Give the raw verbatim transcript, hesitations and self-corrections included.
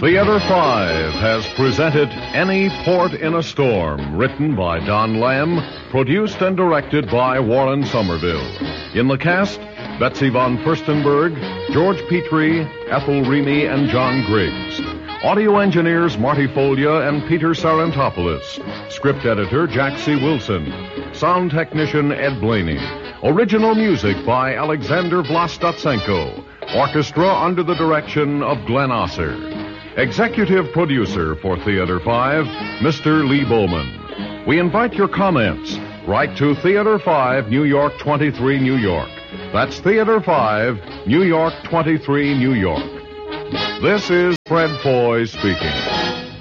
Theater five has presented Any Port in a Storm, written by Don Lamb, produced and directed by Warren Somerville. In the cast, Betsy von Furstenberg, George Petrie, Ethel Reamy, and John Griggs. Audio engineers Marty Folia and Peter Sarantopoulos. Script editor Jack C. Wilson. Sound technician Ed Blaney. Original music by Alexander Vlastotsenko. Orchestra under the direction of Glenn Osser. Executive producer for Theater five, Mister Lee Bowman. We invite your comments. Write to Theater five, New York twenty-three, New York. That's Theater five, New York twenty-three, New York. This is Fred Foy speaking.